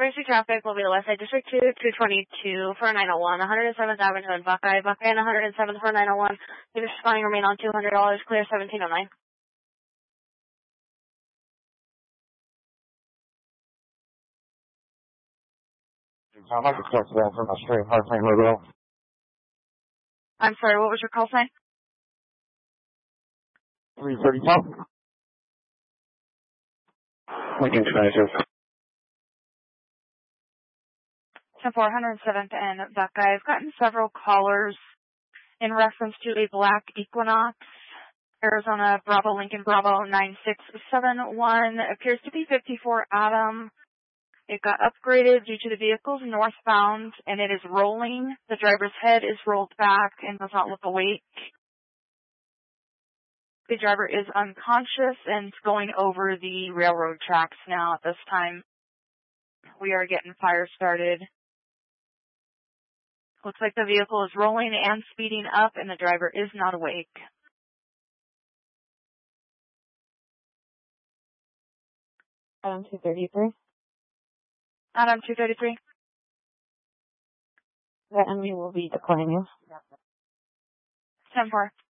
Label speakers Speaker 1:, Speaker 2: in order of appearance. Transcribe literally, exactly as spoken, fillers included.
Speaker 1: emergency traffic will be the West Side District two, two twenty-two for nine oh one, one hundred seventh Avenue in Buckeye, Buckeye and one hundred seventh for nine oh one. Leaders responding remain on two hundred dollars, clear seventeen oh nine.
Speaker 2: I'd like to catch that from a straight hard plane logo.
Speaker 1: I'm sorry, what was your call sign?
Speaker 2: three thirty-two. Lincoln twenty-two.
Speaker 1: ten four, one hundred seventh and Buckeye. I've gotten several callers in reference to a black Equinox, Arizona Bravo Lincoln Bravo nine six seven one. Appears to be fifty-four Adam. It got upgraded due to the vehicle's northbound, and it is rolling. The driver's head is rolled back and does not look awake. The driver is unconscious and going over the railroad tracks now at this time. We are getting fire started. Looks like the vehicle is rolling and speeding up, and the driver is not awake.
Speaker 3: Adam two thirty-three.
Speaker 1: Adam two thirty-three.
Speaker 3: The enemy will be declining.
Speaker 1: ten four.